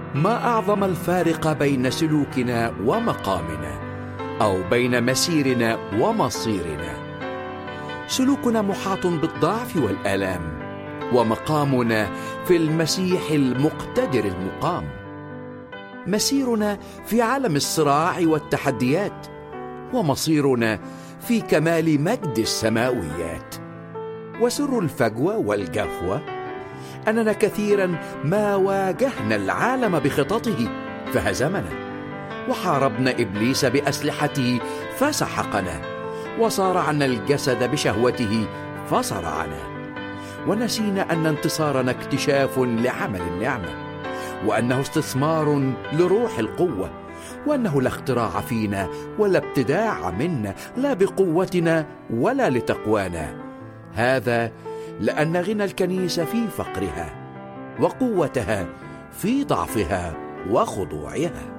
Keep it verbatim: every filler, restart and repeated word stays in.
ما أعظم الفارق بين سلوكنا ومقامنا، أو بين مسيرنا ومصيرنا. سلوكنا محاط بالضعف والآلام، ومقامنا في المسيح المقتدر المقام. مسيرنا في عالم الصراع والتحديات، ومصيرنا في كمال مجد السماويات. وسر الفجوة والجفوة أننا كثيرا ما واجهنا العالم بخططه فهزمنا، وحاربنا إبليس بأسلحته فسحقنا، وصارعنا الجسد بشهوته فصرعنا. ونسينا أن انتصارنا اكتشاف لعمل النعمة، وأنه استثمار لروح القوة، وأنه لا اختراع فينا ولا ابتداع منا، لا بقوتنا ولا لتقوانا. هذا لأن غنى الكنيسة في فقرها، وقوتها في ضعفها وخضوعها.